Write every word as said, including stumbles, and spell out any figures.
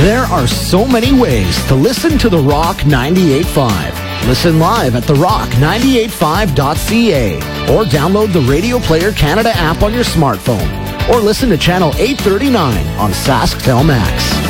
There are so many ways to listen to The Rock ninety-eight point five. Listen live at the rock ninety-eight point five dot c a or download the Radio Player Canada app on your smartphone or listen to Channel eight thirty-nine on Sasktel Max.